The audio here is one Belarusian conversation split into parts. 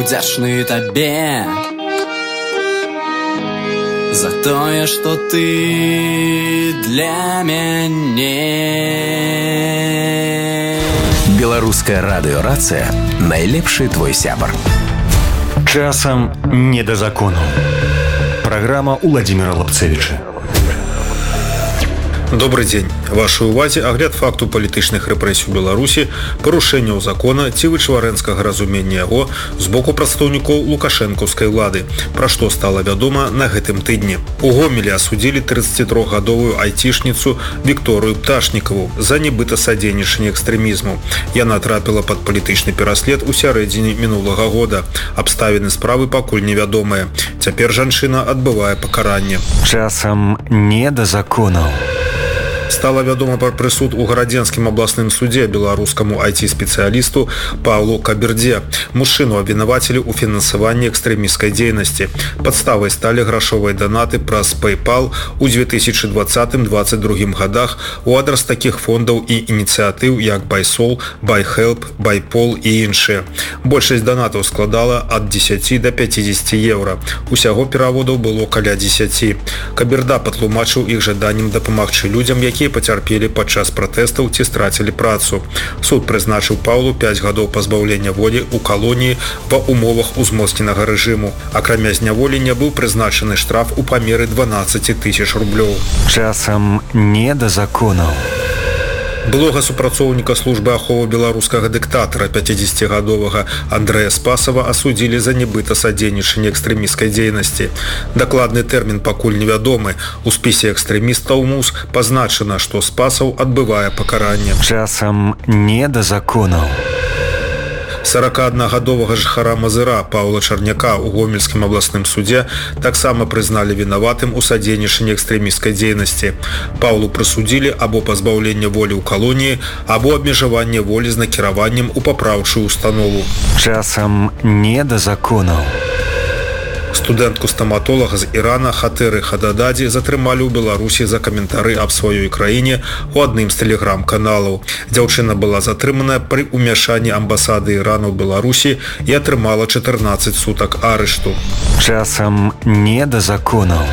удзячны табе за тое, што ты для мяне. Беларуская радыёрацыя — найлепшы твой сябар. Часам не да закону. Праграма Уладзіміра Лапцевіча. Добрый дзень. Вашай увазе агляд факту палітычных рэпрэсій у Беларусі, парушэнняў закона ці вычварэнскага разумення яго з боку прадстаўнікоў лукашэнкаўскай улады, пра што стала вядома на гэтым тыдні. У Гомелі асудзілі 33гадовую айцішніцу Вікторыю Пташнікаву за нібыта садзейнічанне экстрэмізму. Яна трапіла пад палітычны пераслед у сярэдзіне мінулага года. Абставіны справы пакуль невядомыя. Цяпер жанчына адбывае пакаранне. Часам не да законаў. Стала вядома пра прысуд у гарадзенскім абласным судзе беларускаму IT-спецыялісту Паўлу Кабердзе. Мужчыну абвінавацілі ў фінансаванні экстрэмісцкай дзейнасці. Падставай сталі грашовыя данаты праз PayPal у 2020-2022 годах у адрас такіх фондаў і ініцыятыў, як BuySoul, BuyHelp, BuyPol і іншыя. Большасць данатаў складала ад 10 до 50 евро. Усяго пераводаў было каля 10. Каберда патлумачыў іх жаданнем дапамагчы людзям, якія пацярпелі падчас пратэстаў ці страцілі працу. Суд прызначыў Паўлу 5 гадоў пазбаўлення волі ў калоніі ва умовах узмоцненага рэжыму. Акрамя зняволення быў прызначаны штраф у памеры 12 000 рублёў. Часам не да законаў. Былога супрацоўніка службы аховы беларускага дыктатара 50гадовага Андрэя Спасова асудзілі за нібыта садзейнічанне экстрэмісцкай дзейнасці. Дакладны тэрмін пакуль невядомы. У спісе экстрэмістаў МУС пазначана, што Спасаў адбывае пакаранне. Часам не да законаў. 41гадовага жыхара Мазыра Паўла Чарняка ў Гомельскім абласным судзе таксама прызналі вінаватым у садзейнічанні экстрэмісцкай дзейнасці. Паўлу прысудзілі або пазбаўленне волі ў калоніі, або абмежаванне волі з накіраваннем у папраўчую установу. Часам не да законаў. Студэнтку стаматолага з Ірана Хатэры Хадададзі затрымалі ў Беларусі за каментары аб сваёй краіне ў адным з тэлеграм-каналаў. Дзяўчына была затрыманая пры ўмяшанні амбасады Ірана ў Беларусі і атрымала 14 сутак арышту. Часам не да законаў.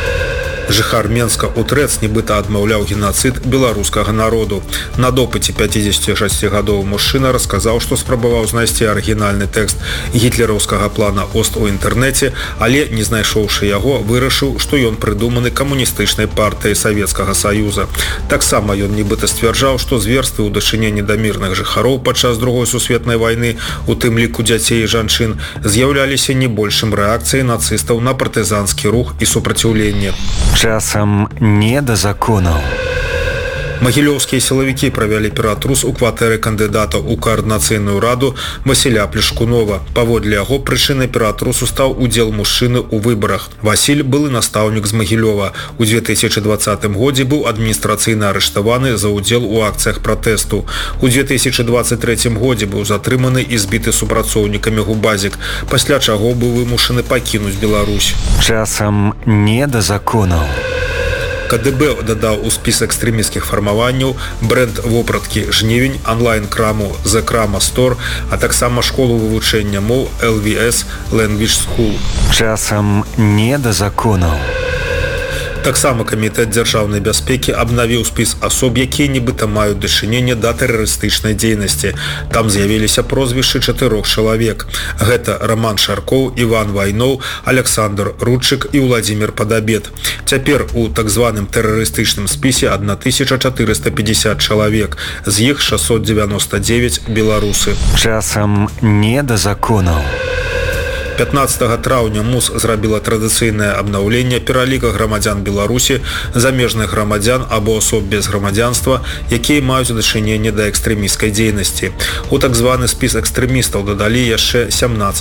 Жыхар Менска УТРЭЦ нібыта адмаўляў генацыд беларускага народу. На допыце 56гадовы мужчына расказаў, што спрабаваў знайсці арыгінальны тэкст гітлераўскага плана ОСТ у інтэрнэце, але, не знайшоўшы яго, вырашыў, што ён прыдуманы камуністычнай партыяй Савецкага Саюза. Таксама ён нібыта сцвярджаў, што зверствы ў дачыненні да мірных жыхароў падчас Другой сусветнай вайны, у тым ліку дзяцей і жанчын, з'яўляліся не большым рэакцыяй нацыстаў на партызанскі рух і супраціўленне. Часам не да законаў. Магілёўскія сілавікі правялі ператрус у кватэры кандыдата ў каардынацыйную раду Васіля Плешкунова. Паводле яго прычынай ператрусу стаў удзел мужчыны ў выбарах. Васіль былы настаўнік з Магілёва. У 2020 годзе быў адміністрацыйна арыштаваны за удзел у акцыях пратэсту. У 2023 годзе быў затрыманы і збіты супрацоўнікамі губазік, пасля чаго быў вымушаны пакінуць Беларусь. Часам не да законаў. КДБ дадаў у спіс экстрэмісцкіх фармаванняў брэнд вопраткі «Жнівень», онлайн-краму «The Krama Store», а таксама школу вывучэння моў LVS Language School. Часам не да законаў. Таксама камітэт дзяржаўнай бяспекі абнавіў спіс асоб, якія нібыта маюць дачыненне да тэрарыстычнай дзейнасці. Там з'явіліся прозвішчы 4 чалавек. Гэта Роман Шаркоў, Іван Вайноў, Александр Рудчык і Уладзімір Падабед. Цяпер у так званым тэрарыстычным спісе 1450 чалавек. З іх 699 беларусы. Часам не да законаў. 15 траўня МУС зрабіла традыцыйнае абнаўленне пераліка грамадзян Беларусі, замежных грамадзян або асоб без грамадзянства, якія маюць дачыненне да экстрэмісцкай дзейнасці. У так званы спіс экстрэмістаў дадалі яшчэ 17